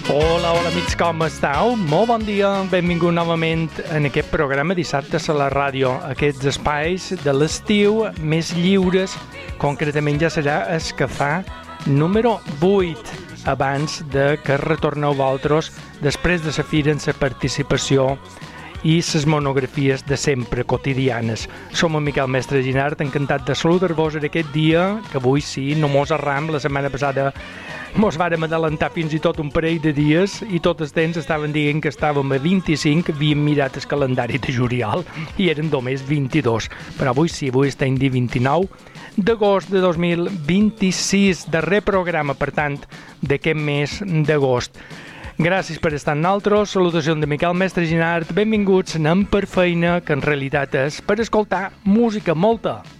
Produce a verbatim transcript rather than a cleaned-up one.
Hola, hola amics, com esteu? Molt bon dia, benvingut novament en aquest programa Dissabtes a la ràdio. Aquests espais de l'estiu més lliures, concretament ja serà el cafè número vuit, abans de que retorneu vosaltres després de la fira en la participació i les monografies de sempre quotidianes. Som en Miquel Mestre Ginart, encantat de saludar-vos en aquest dia, que avui sí, no mos arram, la setmana passada mos vàrem adelantar fins i tot un parell de dies i tot el temps estaven dient que estàvem a vint-i-cinc, havíem mirat el calendari de juliol i eren només vint-i-dos, però avui sí, avui estem dia vint-i-nou d'agost de dos mil vint-i-sis, darrer programa, per tant, d'aquest mes d'agost. Gràcies per estar amb nosaltres, salutacions de Miquel Mestre Ginart, benvinguts, anem per feina, que en realitat és per escoltar música, molta.